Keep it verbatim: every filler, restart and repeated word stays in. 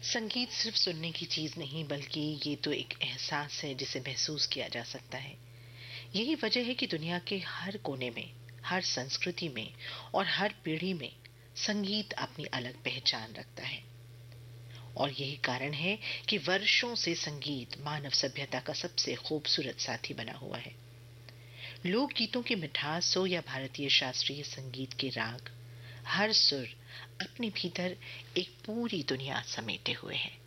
संगीत सिर्फ सुनने की चीज नहीं, बल्कि ये तो एक एहसास है जिसे महसूस किया जा सकता है। यही वजह है कि दुनिया के हर कोने में, हर संस्कृति में और हर पीढ़ी में संगीत अपनी अलग पहचान रखता है। और यही कारण है कि वर्षों से संगीत मानव सभ्यता का सबसे खूबसूरत साथी बना हुआ है। लोक गीतों की मिठास हो या भारतीय शास्त्रीय संगीत के राग, हर सुर अपने भीतर एक पूरी दुनिया समेटे हुए है।